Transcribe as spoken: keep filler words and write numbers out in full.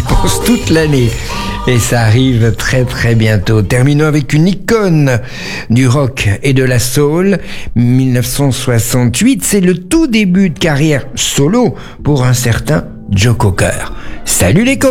ambiance toute l'année. Et ça arrive très très bientôt. Terminons avec une icône du rock et de la soul. dix-neuf cent soixante-huit, c'est le tout début de carrière solo pour un certain Joe Cocker. Salut les copains!